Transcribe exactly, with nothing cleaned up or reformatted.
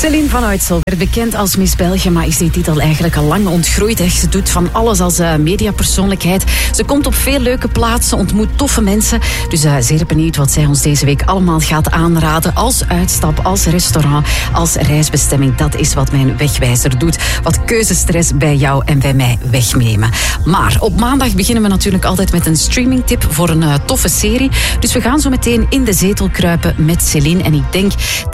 Céline van Uitsel werd bekend als Miss België, maar is die titel eigenlijk al lang ontgroeid. Ze doet van alles als uh, mediapersoonlijkheid. Ze komt op veel leuke plaatsen, ontmoet toffe mensen. Dus uh, zeer benieuwd wat zij ons deze week allemaal gaat aanraden. Als uitstap, als restaurant, als reisbestemming. Dat is wat mijn wegwijzer doet. Wat keuzestress bij jou en bij mij wegnemen. Maar op maandag beginnen we natuurlijk altijd met een streamingtip voor een uh, toffe serie. Dus we gaan zo meteen in de zetel kruipen met Céline. En ik denk